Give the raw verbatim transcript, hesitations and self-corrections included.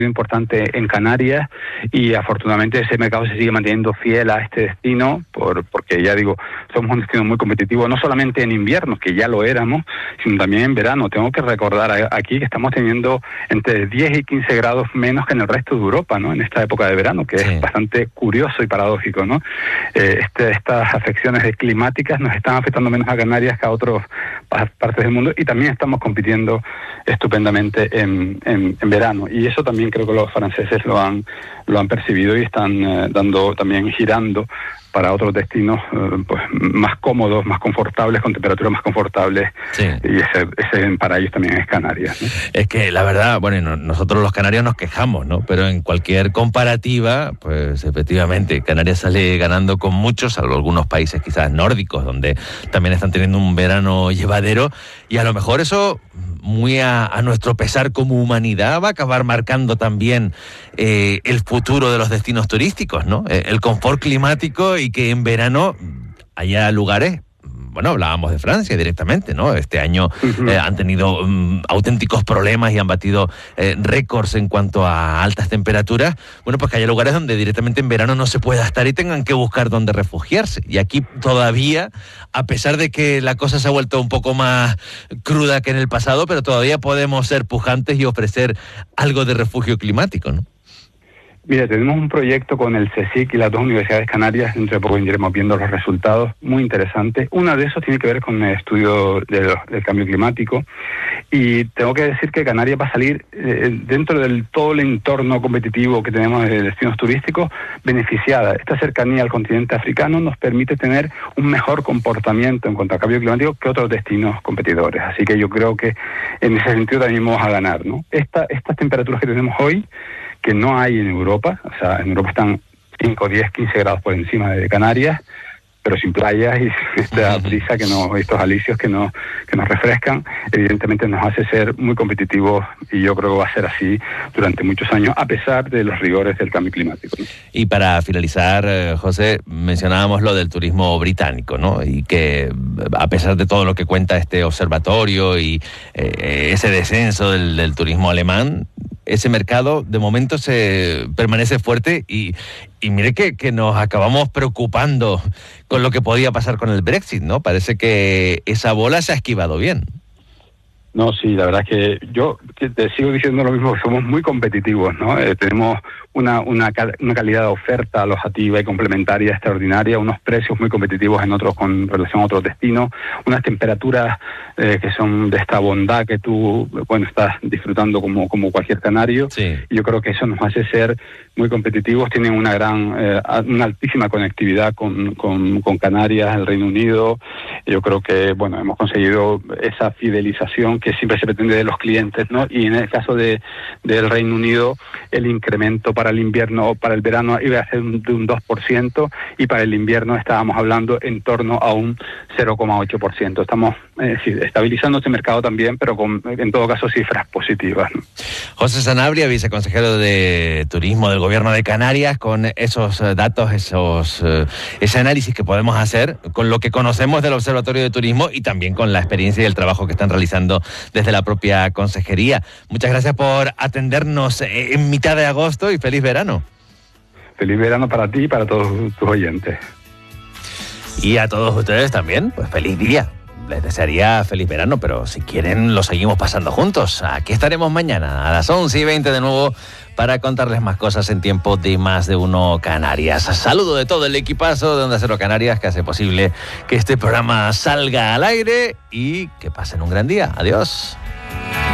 importante en Canarias y afortunadamente ese mercado se sigue manteniendo fiel a este destino por, porque ya digo, somos un destino muy competitivo, no solamente en invierno, que ya lo éramos, sino también en verano. Tengo que recordar aquí que estamos teniendo entre diez y quince grados menos que en el resto de Europa, ¿no? En esta época de verano, que sí. Es bastante curioso y paradójico, ¿no? Eh, este, estas afecciones climáticas nos están afectando menos a Canarias que a otras partes del mundo y también estamos compitiendo estupendamente en, en, en verano, y eso también creo que los franceses lo han lo han percibido y están eh, dando también girando para otros destinos eh, pues más cómodos, más confortables, con temperaturas más confortables, sí. Y ese, ese para ellos también es Canarias, ¿no? Es que la verdad, bueno, nosotros los canarios nos quejamos, ¿no? Pero en cualquier comparativa, pues efectivamente, Canarias sale ganando con muchos, salvo algunos países quizás nórdicos, donde también están teniendo un verano llevadero, y a lo mejor eso, muy a, a nuestro pesar como humanidad, va a acabar marcando también eh, el futuro de los destinos turísticos, ¿no? El confort climático y que en verano haya lugares, bueno, hablábamos de Francia directamente, ¿no? Este año uh-huh. eh, han tenido um, auténticos problemas y han batido eh, récords en cuanto a altas temperaturas. Bueno, pues que haya lugares donde directamente en verano no se pueda estar y tengan que buscar dónde refugiarse. Y aquí todavía, a pesar de que la cosa se ha vuelto un poco más cruda que en el pasado, pero todavía podemos ser pujantes y ofrecer algo de refugio climático, ¿no? Mira, tenemos un proyecto con el CSIC y las dos universidades canarias, dentro de poco iremos viendo los resultados, muy interesantes. Uno de esos tiene que ver con el estudio de los, del cambio climático, y tengo que decir que Canarias va a salir, eh, dentro del todo el entorno competitivo que tenemos de destinos turísticos, beneficiada. Esta cercanía al continente africano nos permite tener un mejor comportamiento en cuanto al cambio climático que otros destinos competidores. Así que yo creo que en ese sentido también vamos a ganar, ¿no? Esta, estas temperaturas que tenemos hoy, que no hay en Europa, o sea, en Europa están cinco, diez, quince grados por encima de Canarias, pero sin playas y esta brisa que nos, estos alisios que nos, que nos refrescan, evidentemente nos hace ser muy competitivos, y yo creo que va a ser así durante muchos años, a pesar de los rigores del cambio climático, ¿no? Y para finalizar, eh, José, mencionábamos lo del turismo británico, ¿no? Y que a pesar de todo lo que cuenta este observatorio y eh, ese descenso del, del turismo alemán, ese mercado de momento se permanece fuerte y, y mire que, que nos acabamos preocupando con lo que podía pasar con el Brexit, ¿no? Parece que esa bola se ha esquivado bien. No, sí, la verdad es que yo que te sigo diciendo lo mismo, que somos muy competitivos, ¿no? Eh, tenemos una, una, una calidad de oferta alojativa y complementaria extraordinaria, unos precios muy competitivos en otros con relación a otros destinos, unas temperaturas eh, que son de esta bondad que tú, bueno, estás disfrutando como, como cualquier canario. Sí. Y yo creo que eso nos hace ser muy competitivos. Tienen una gran, eh, una altísima conectividad con, con, con Canarias, el Reino Unido. Yo creo que, bueno, hemos conseguido esa fidelización que siempre se pretende de los clientes, ¿no? Y en el caso de del Reino Unido, el incremento para el invierno o para el verano iba a ser un, de un dos por ciento, y para el invierno estábamos hablando en torno a un cero coma ocho por ciento. Estamos eh, sí, estabilizando este mercado también, pero con, en todo caso, cifras positivas, ¿no? José Sanabria, viceconsejero de Turismo del Gobierno de Canarias, con esos datos, esos eh, ese análisis que podemos hacer con lo que conocemos del Observatorio de Turismo y también con la experiencia y el trabajo que están realizando desde la propia consejería. Muchas gracias por atendernos en mitad de agosto y feliz verano. Feliz verano para ti y para todos tus oyentes. Y a todos ustedes también, pues feliz día. Les desearía feliz verano, pero si quieren lo seguimos pasando juntos. Aquí estaremos mañana a las once y veinte de nuevo para contarles más cosas en tiempo de Más de Uno Canarias. Saludo de todo el equipazo de Onda Cero Canarias que hace posible que este programa salga al aire y que pasen un gran día. Adiós.